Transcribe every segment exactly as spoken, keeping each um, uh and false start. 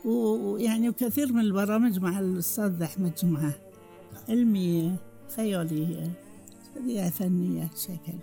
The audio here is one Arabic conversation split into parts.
ويعني وكثير من البرامج مع الأستاذ أحمد جمعة، علمية خيالية فنية شكل.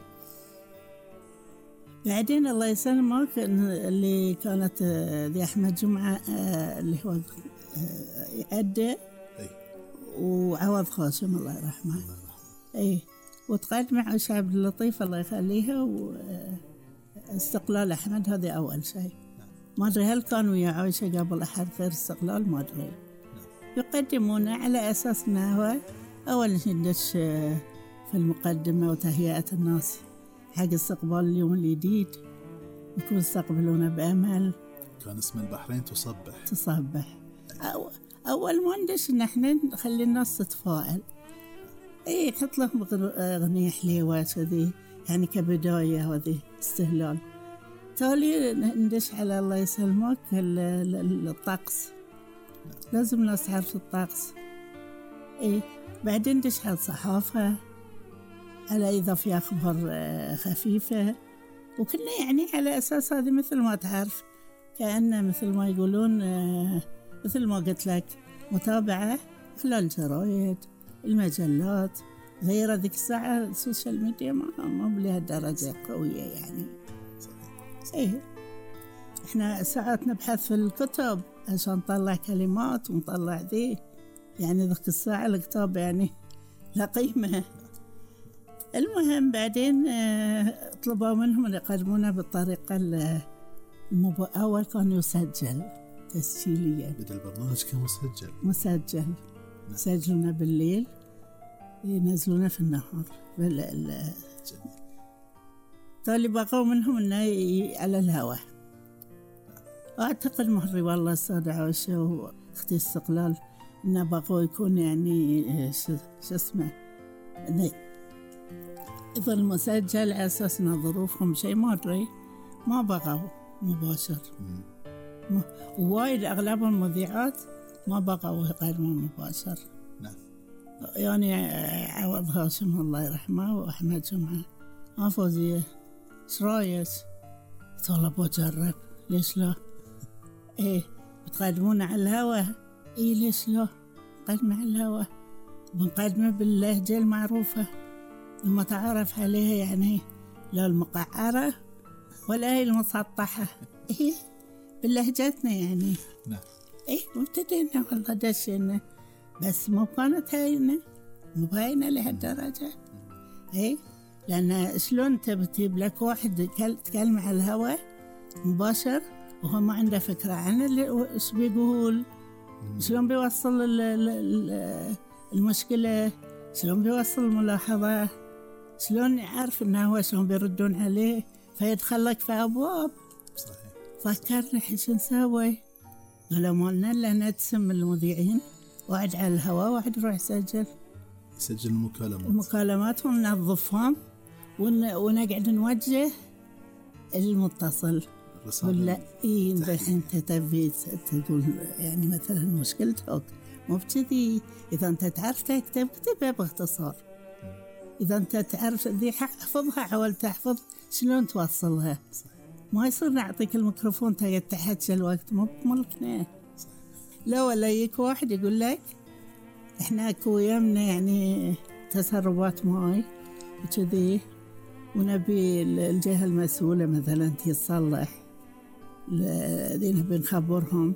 بعدين الله يسلمك اللي كانت ذي أحمد جمعة اللي هو أدى وعوض خاشم الله يرحمه، اي وتقعد مع عائشة عبد اللطيف الله يخليها، واستقلال أحمد هذا أول شيء. ما أدري هل كانوا ويا عائشة قبل أحد غير استقلال، ما أدري. يقدمونه على أساس أنه هو أول شيء ندش في المقدمة وتهيئة الناس حق استقبال اليوم الجديد، يكون يستقبلونه بأمل. كان اسم البحرين تصبح تصبح أو أول ما ندش إن إحنا نخلي الناس تتفائل، إيه نحط لهم أغنية حلوة كذي يعني كبداية وذي استهلال. تالي ندش على الله يسلمك الطقس، لازم الناس تعرف الطقس. إيه بعدين ندش على الصحافة، على إذا في أخبار خفيفة، وكنا يعني على أساس هذه مثل ما تعرف كأنه مثل ما يقولون مثل ما قلت لك متابعة خلال الجرايد المجلات غير ذيك الساعة السوشيال ميديا ما ما بلهالدرجة قوية يعني. إيه إحنا ساعات نبحث في الكتب عشان نطلع كلمات ونطلع ذي، يعني ذيك الساعة الكتاب يعني لا قيمة. المهم بعدين طلبوا منهم أن يقدمونا بالطريقة المب... أول كان يسجل تسجيليا، بدأ البرنامج كان مسجل مسجل يسجلونه بالليل ينزلونه في النهار بال... تالي بقوا منهم أنه ي... على الهواء. أعتقد مهري والله السادة عائشة وأختي استقلال أنه بقوا يكون يعني شو اسمه إذا المسجل على أساس أن ظروفهم شيء ما أدري ما بقوا مباشر. ما وايد أغلب المذيعات ما بقوا يقدمون مباشر. نعم. يعني عوض هاشم الله يرحمه وأحمد جمعة. ما فوزية إيش رايك؟ والله بجرب، ليش لا؟ إيه بتقدمون على الهوا؟ إيه ليش لا؟ قدم على الهوا، بنقدمه باللهجة المعروفة لما تعرف عليها، يعني لا المقعرة ولا هي المسطحة، إيه بلهجتنا يعني. نعم. إيه وابتدينا والله دشينا، بس مو كانت هاينة مو باينة لهالدرجة. إيه لأن شلون تبتيب لك واحد تكلم على الهواء مباشر وهو ما عنده فكرة عن اللي إيش بيقول، شلون بيوصل المشكلة، شلون بيوصل الملاحظة، شلون يعرف إنه هو شلون بيردون عليه، فيدخلك في أبواب. صحيح. فكرنا حيش نسوي، قالوا ما لنا إلا نتسم المذيعين، واحد على الهواء واحد يروح يسجل يسجل المكالمات المكالمات وننظفهم ون... ونقعد نوجه المتصل ولا إيه الحين أنت تبي تقول يعني مثلا مشكلتك مو بكذي، إذا أنت تعرف تكتب كتبها باختصار، إذا أنت تعرف ذي حفظها حاول تحفظ شلون توصلها. ما يصير نعطيك الميكروفون تقعد تحكي الوقت مو بملكنا. لا ولا يك واحد يقول لك إحنا أكو يمنا يعني تسربات ماي وكذي ونبي الجهة المسؤولة مثلا تصلح ذي نبي نخبرهم،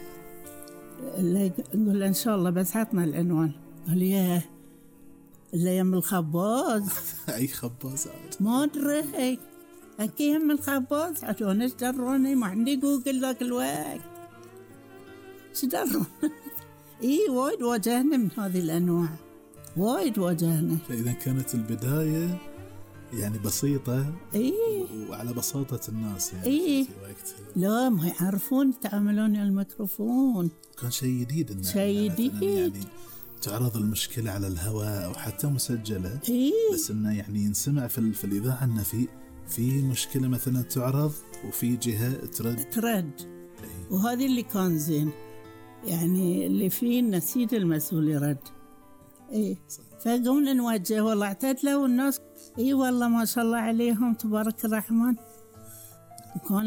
نقول إن شاء الله بس عطنا العنوان. قال ياه اللي يم الخباز أي خباز عاد ما أدري أكي يم الخباز عشان إيش دروني ما عندي جوجل ذاك الوقت إيش درون. إيه وايد واجهنا من هذه الأنواع وايد واجهنا. فإذا كانت البداية يعني بسيطة إيه وعلى بساطة الناس يعني إيه في وقت لا ما يعرفون يتعاملون على الميكروفون، كان شيء جديد شيء جديد يعني تعرض المشكلة على الهواء أو حتى مسجلة. إيه بس إنه يعني ينسمع في في الإذاعة إنه في في مشكلة مثلا تعرض وفي جهة ترد ترد. إيه. وهذه اللي كان زين يعني اللي فيه نسيد المسؤول يرد. إيه فقمنا نوجه والله اعتدلوا والناس إيه والله ما شاء الله عليهم تبارك الرحمن. وكان